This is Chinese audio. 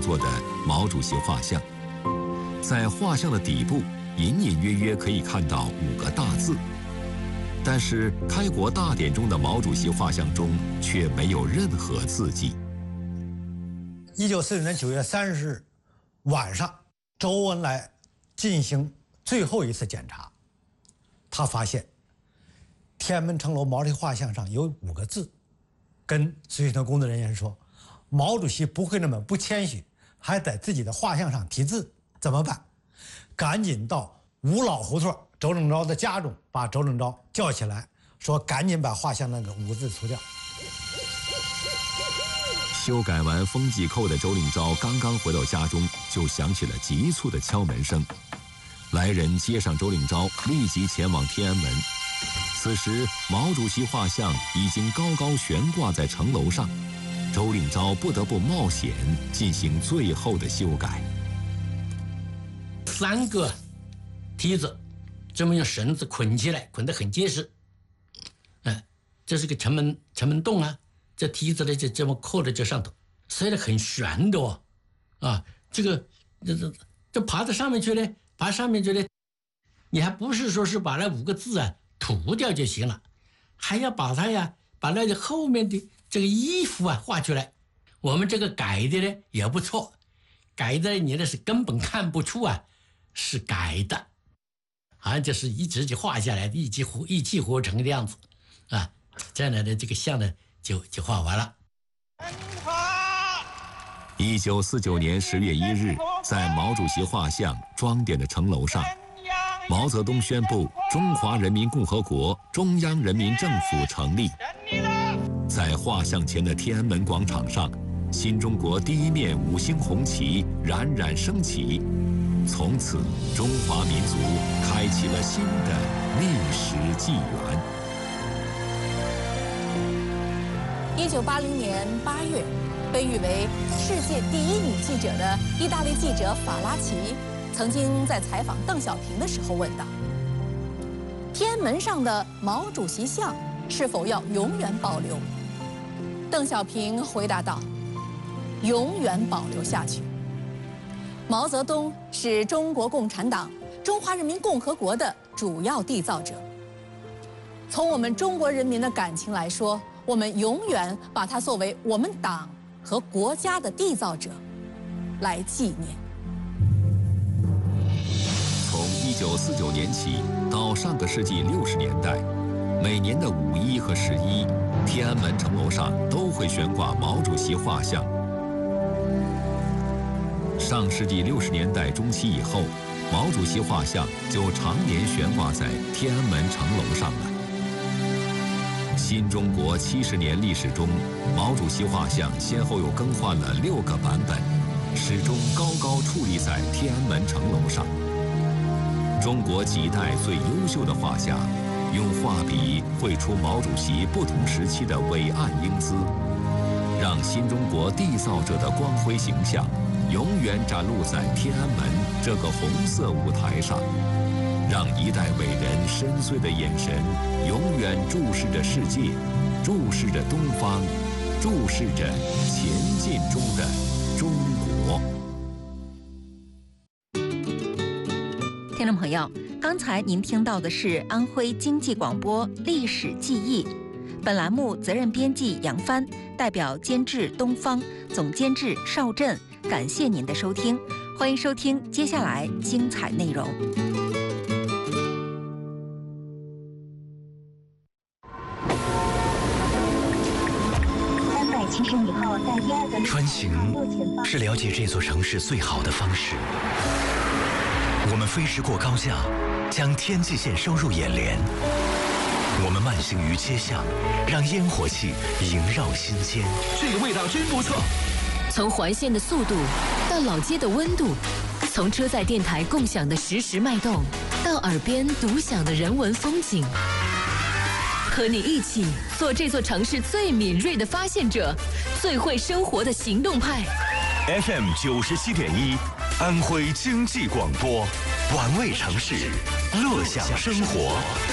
作的毛主席画像。在画像的底部，隐隐约约可以看到5个大字，但是开国大典中的毛主席画像中却没有任何字迹。 1949年9月30日晚上，周恩来进行最后一次检查，他发现天安门城楼毛主席画像上有5个字，跟绥靖宫的人员说，毛主席不会那么不谦虚，还在自己的画像上题字，怎么办？赶紧到吴老胡同周正钊的家中，把周正钊叫起来，说赶紧把画像那个5个字除掉。 修改完风纪扣的周令钊刚刚回到家中，就响起了急促的敲门声。来人接上周令钊，立即前往天安门。此时，毛主席画像已经高高悬挂在城楼上，周令钊不得不冒险进行最后的修改。 3个梯子，这么用绳子捆起来，捆得很结实。这是个城门洞啊，这梯子呢就这么扣在这上头，摔得很悬的哦，啊，这爬到上面去呢，爬上面去呢，你还不是说是把那5个字啊涂掉就行了，还要把那个后面的这个衣服啊画出来。我们这个改的呢也不错，改的你那是根本看不出啊是改的，好像就是一直就画下来的一气呵成的样子啊。这样的这个像呢就画完了。 1949年10月1日，在毛主席画像装点的城楼上，毛泽东宣布中华人民共和国中央人民政府成立。在画像前的天安门广场上，新中国第一面5星红旗冉冉升起，从此中华民族开启了新的历史纪元。 1980年8月，被誉为世界第1女记者的意大利记者法拉奇，曾经在采访邓小平的时候问道：“天安门上的毛主席像是否要永远保留？”邓小平回答道：“永远保留下去。”毛泽东是中国共产党、中华人民共和国的主要缔造者。从我们中国人民的感情来说，我们永远把他作为我们党和国家的缔造者来纪念。 从1949年起到上个世纪60年代，每年的5·1和11，天安门城楼上都会悬挂毛主席画像。上世纪60年代中期以后，毛主席画像就常年悬挂在天安门城楼上了。新中国70年历史中，毛主席画像先后又更换了6个版本，始终高高矗立在天安门城楼上。中国几代最优秀的画家，用画笔绘出毛主席不同时期的伟岸英姿，让新中国缔造者的光辉形象永远展露在天安门这个红色舞台上，让一代伟人深邃的眼神永远注视着世界，注视着东方，注视着前进中的中国。 听众朋友，刚才您听到的是安徽经济广播历史记忆，本栏目责任编辑杨帆，代表监制东方，总监制邵震，感谢您的收听，欢迎收听接下来精彩内容。 370米后，在第2个穿行是了解这座城市最好的方式。我们飞驰过高架，将天际线收入眼帘。我们慢行于街巷，让烟火气萦绕心间。 这个味道真不错。 从环线的速度到老街的温度，从车载电台共享的实时脉动，到耳边独享的人文风景。和你一起做这座城市最敏锐的发现者，最会生活的行动派。 FM 97.1，安徽经济广播，玩味城市，乐享生活。